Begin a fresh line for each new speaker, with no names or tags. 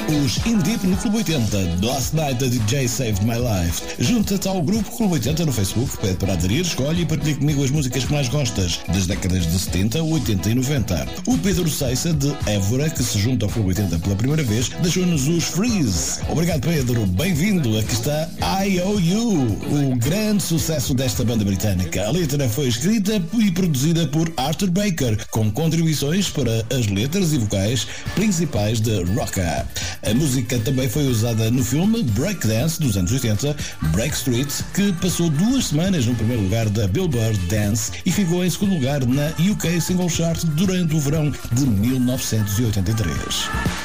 Os In Deep no Clube 80. Last Night the DJ Saved My Life. Junta-te ao grupo Clube 80 no Facebook, pede para aderir, escolhe e partilha comigo as músicas que mais gostas, das décadas de 70, 80 e 90. O Pedro Seiça, de Évora, que se junta ao Clube 80 pela primeira vez, deixou-nos os Freeze. Obrigado, Pedro. Bem-vindo. Aqui está I.O.U., o grande sucesso desta banda britânica. A letra foi escrita e produzida por Arthur Baker, com contribuições para as letras e vocais principais de Rocka. A música também foi usada no filme Breakdance dos anos 80, Break Street, que passou 2 semanas no primeiro lugar da Billboard Dance e ficou em segundo lugar na UK Single Chart durante o verão de 1983.